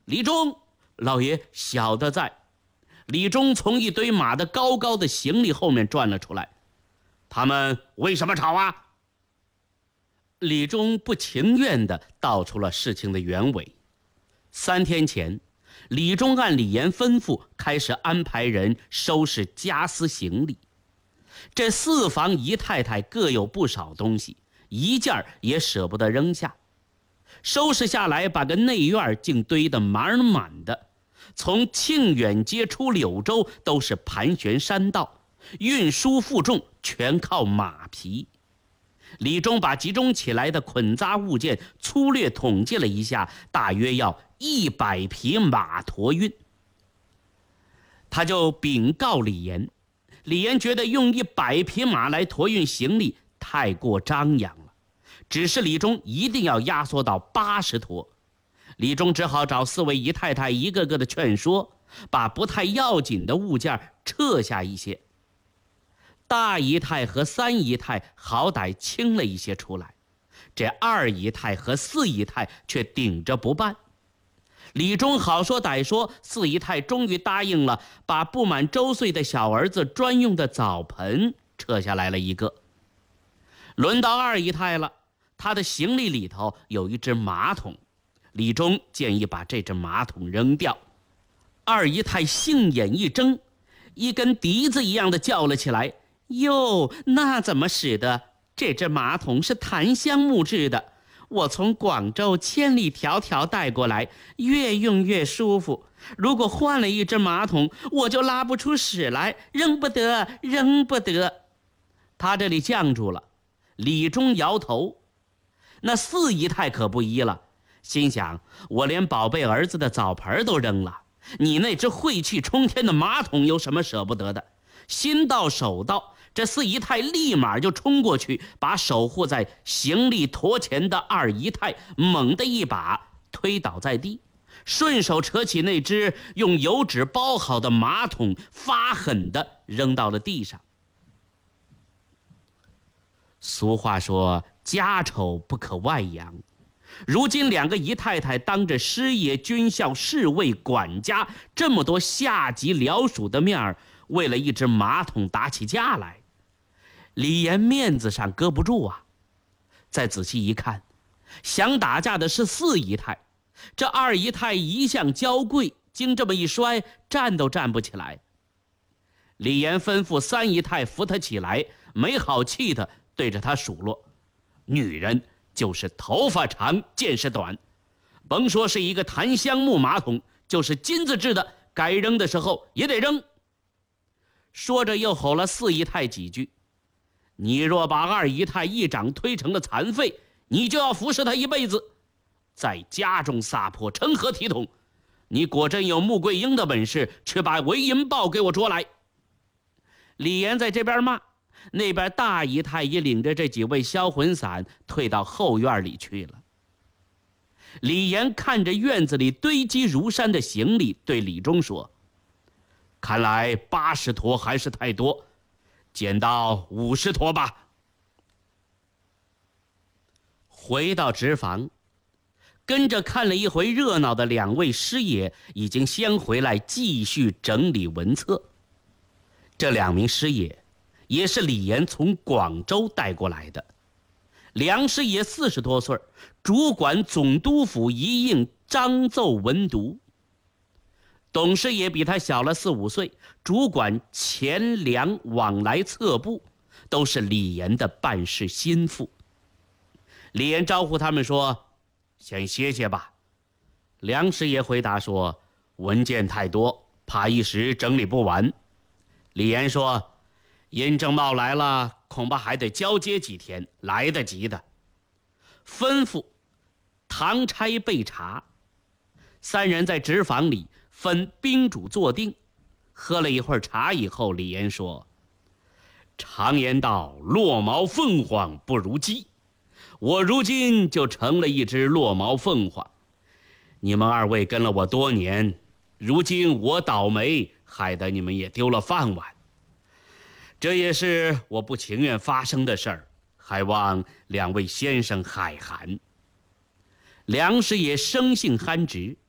李忠，老爷小的在。李忠从一堆码得高高的行李后面转了出来。他们为什么吵啊？李忠不情愿地道出了事情的原委。3天前，李忠按李严吩咐开始安排人收拾家私行李。这4房姨太太各有不少东西，一件也舍不得扔下。收拾下来，把个内院竟堆得满满的。从庆远街出柳州都是盘旋山道，运输负重全靠马匹。李忠把集中起来的捆扎物件粗略统计了一下，大约要100匹马驮运。他就禀告李严，李严觉得用100匹马来驮运行李太过张扬了，只是李忠一定要压缩到80驮。李忠只好找4位姨太太一个个的劝说，把不太要紧的物件撤下一些。大姨太和3姨太好歹清了一些出来，这2姨太和4姨太却顶着不办。李忠好说歹说，4姨太终于答应了，把不满周岁的小儿子专用的澡盆撤下来了一个。轮到2姨太了，她的行李里头有一只马桶，李忠建议把这只马桶扔掉。2姨太杏眼一睁，一根笛子一样的叫了起来：哟，那怎么使得？这只马桶是檀香木制的，我从广州千里迢迢带过来，越用越舒服。如果换了一只马桶，我就拉不出屎来，扔不得，扔不得。他这里犟住了。李忠摇头。那4姨太可不依了，心想：我连宝贝儿子的澡盆都扔了，你那只晦气冲天的马桶有什么舍不得的？心到手到，这4姨太立马就冲过去，把守护在行李驮前的2姨太猛地一把推倒在地，顺手扯起那只用油纸包好的马桶，发狠地扔到了地上。俗话说，家丑不可外扬。如今2个姨太太当着师爷、军校、侍卫、管家这么多下级僚属的面儿，为了一只马桶打起架来，李严面子上搁不住啊。再仔细一看，想打架的是4姨太，这2姨太一向娇贵，经这么一摔，站都站不起来。李严吩咐3姨太扶她起来，没好气的对着她数落：女人就是头发长见识短，甭说是一个檀香木马桶，就是金子制的，该扔的时候也得扔。说着又吼了4姨太几句：你若把2姨太一掌推成了残废，你就要服侍她一辈子。在家中撒泼，成何体统？你果真有穆桂英的本事，去把韦银豹给我捉来。李严在这边骂，那边大姨太也领着这几位销魂散退到后院里去了。李严看着院子里堆积如山的行李，对李忠说：看来80驮还是太多，减到50驮吧。回到职房，跟着看了一回热闹的2位师爷已经先回来继续整理文册。这2名师爷也是李严从广州带过来的。梁师爷40多岁，主管总督府一应章奏文牍。董师爷比他小了4、5岁，主管钱粮往来册部，都是李严的办事心腹。李严招呼他们说：先歇歇吧。梁师爷回答说：文件太多，怕一时整理不完。李严说：尹正茂来了，恐怕还得交接几天，来得及的。吩咐唐差备茶。3人在职房里分宾主坐定，喝了一会儿茶以后，李严说：常言道，落毛凤凰不如鸡，我如今就成了一只落毛凤凰。你们2位跟了我多年，如今我倒霉，害得你们也丢了饭碗，这也是我不情愿发生的事儿，还望2位先生海涵。梁师爷生性憨直，